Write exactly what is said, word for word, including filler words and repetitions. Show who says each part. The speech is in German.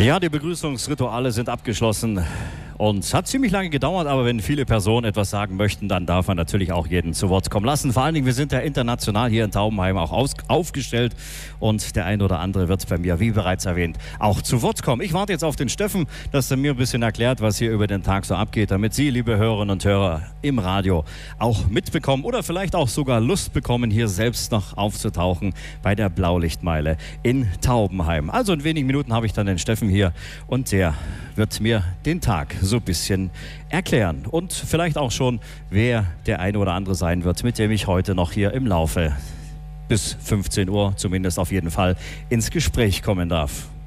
Speaker 1: Ja, die Begrüßungsrituale sind abgeschlossen und es hat ziemlich lange gedauert, aber wenn viele Personen etwas sagen möchten, dann darf man natürlich auch jeden zu Wort kommen lassen. Vor allen Dingen, wir sind ja international hier in Taubenheim auch aus, aufgestellt und der ein oder andere wird bei mir, wie bereits erwähnt, auch zu Wort kommen. Ich warte jetzt auf den Steffen, dass er mir ein bisschen erklärt, was hier über den Tag so abgeht, damit Sie, liebe Hörerinnen und Hörer im Radio, auch mitbekommen oder vielleicht auch sogar Lust bekommen, hier selbst noch aufzutauchen bei der Blaulichtmeile in Taubenheim. Also in wenigen Minuten habe ich dann den Steffen hier und der wird mir den Tag so ein bisschen erklären und vielleicht auch schon, wer der eine oder andere sein wird, mit dem ich heute noch hier im Laufe bis fünfzehn Uhr zumindest auf jeden Fall ins Gespräch kommen darf.